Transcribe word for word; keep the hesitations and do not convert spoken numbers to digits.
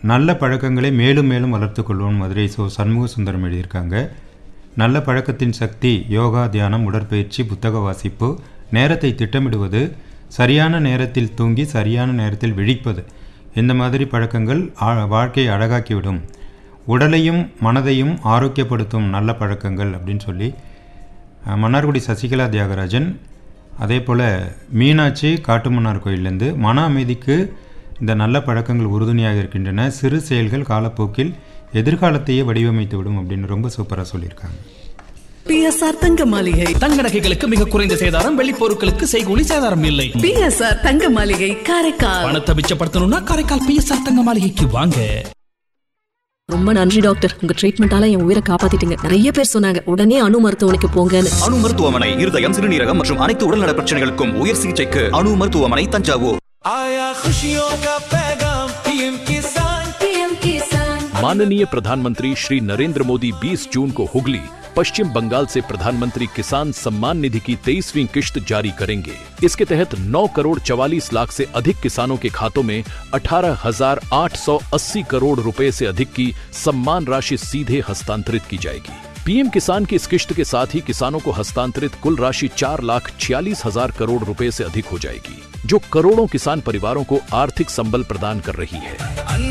நல்ல பழக்கங்களை மேலும் மேலும் வளர்த்து கொள்வோம் மதுரை சோ சண்முக சுந்தரம் எழுதியிருக்காங்க. நல்ல பழக்கத்தின் சக்தி யோகா, தியானம், உடற்பயிற்சி, புத்தக வாசிப்பு, நேரத்தை திட்டமிடுவது, சரியான நேரத்தில் தூங்கி சரியான நேரத்தில் விழிப்பது, இந்த மாதிரி பழக்கங்கள் வாழ்க்கையை அழகாக்கிவிடும். உடலையும் மனதையும் ஆரோக்கியப்படுத்தும் நல்ல பழக்கங்கள் அப்படின்னு சொல்லி மன்னார்குடி சசிகலா தியாகராஜன், அதே போல் மீனாட்சி காட்டுமன்னார் கோயிலேருந்து மன அமைதிக்கு இந்த நல்ல பழக்கங்கள் உறுதுணையாக இருக்கின்றன. சிறு செயல்கள் காலப்போக்கில் எதிர்காலத்தையே வடிவமைத்து விடும் அப்படின்னு ரொம்ப சூப்பராக சொல்லியிருக்காங்க. பிஎஸ்ஆர் தங்க மாளிகை தங்க நகைகளுக்கு மிக குறைந்த சேதாரம், வெள்ளி பொருட்களுக்கு செய்கூலி சேதாரம் இல்லை. பிஎஸ்ஆர் தங்க மாளிகை காரைக்கால். பணத்தை மிச்சப்படுத்தணும்னா காரைக்கால் பிஎஸ்ஆர் தங்க மாளிகைக்கு வாங்க. ரொம்ப நன்றி டாக்டர், உங்க ட்ரீட்மெண்டால என் உயிரை காப்பாத்திட்டீங்க. நிறைய பேர் சொன்னாங்க உடனே அணு மருத்துவமனைக்கு போங்கன்னு. அணு மருத்துவமனை இருதயம், சிறுநீரகம் மற்றும் அனைத்து உடல்நல பிரச்சனைகளுக்கும் உயர் சிகிச்சைக்கு அணு மருத்துவமனை, தஞ்சாவூர். माननीय प्रधानमंत्री श्री नरेंद्र मोदी बीस जून को हुगली, पश्चिम बंगाल से प्रधानमंत्री किसान सम्मान निधि की तेईसवीं किश्त जारी करेंगे। इसके तहत नौ करोड़ चवालीस लाख से अधिक किसानों के खातों में अठारह हजार आठ सौ अस्सी करोड़ रुपए से अधिक की सम्मान राशि सीधे हस्तांतरित की जाएगी। पीएम किसान की इस किश्त के साथ ही किसानों को हस्तांतरित कुल राशि चार लाख छियालीस हजार करोड़ रुपए से अधिक हो जाएगी, जो करोड़ों किसान परिवारों को आर्थिक संबल प्रदान कर रही है।